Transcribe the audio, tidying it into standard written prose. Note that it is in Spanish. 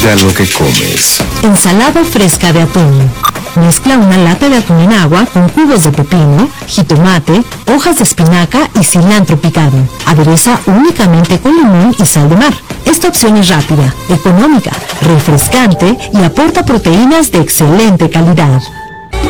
Cuida lo que comes. Ensalada fresca de atún. Mezcla una lata de atún en agua con cubos de pepino, jitomate, hojas de espinaca y cilantro picado. Adereza únicamente con limón y sal de mar. Esta opción es rápida, económica, refrescante y aporta proteínas de excelente calidad.